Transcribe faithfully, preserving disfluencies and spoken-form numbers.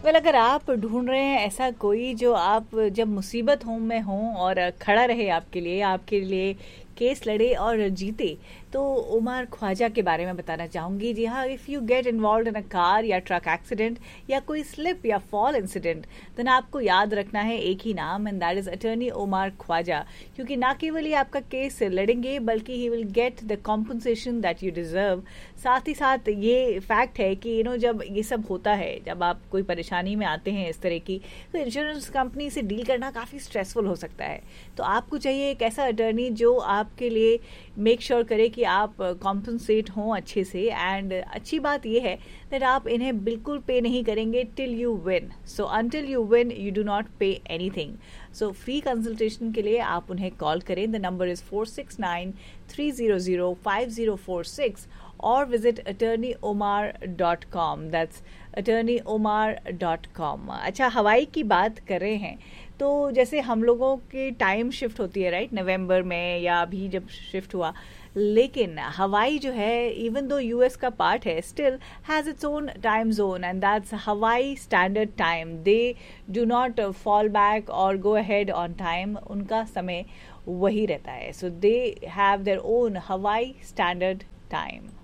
Well अगर आप ढूंढ रहे हैं ऐसा कोई जो आप जब मुसीबत हो में हो और खड़ा रहे आपके लिए आपके लिए केस लड़े और जीते, तो उमर ख्वाजा के बारे में बताना चाहूँगी। जी हाँ, if you get involve in a car या ट्रक एक्सीडेंट या कोई स्लिप या फॉल इंसिडेंट, देन आपको याद रखना है एक ही नाम, and that is attorney Umar Khwaja. क्योंकि ना केवल ही आपका केस लड़ेंगे बल्कि he will get the compensation that you deserve. साथ ही साथ ये फैक्ट है कि यू नो जब ये सब होता है, जब आप कोई परेशानी में आते हैं इस तरह की, तो इंश्योरेंस कंपनी से डील करना काफ़ी स्ट्रेसफुल हो सकता है। तो आपको चाहिए एक ऐसा अटर्नी जो आपके लिए मेक श्योर करे कि आप कॉम्पनसेट हों अच्छे से। एंड अच्छी बात यह है दैट आप इन्हें बिल्कुल पे नहीं करेंगे till you win. So until you win you do not pay anything. So free consultation के लिए आप उन्हें कॉल करें। The number is four six nine three zero zero five zero four six और visit attorney OMR dot com. That's attorney OMR dot com. अच्छा, हवाई की बात कर रहे हैं तो जैसे हम लोगों की टाइम शिफ्ट होती है राइट, नवंबर में या अभी जब शिफ्ट हुआ, लेकिन हवाई जो है इवन दो यूएस का पार्ट है still has its own time zone and that's हवाई standard time. They do not fall back और गो अहेड ऑन टाइम, उनका समय वही रहता है। सो दे हैव देयर ओन हवाई स्टैंडर्ड टाइम।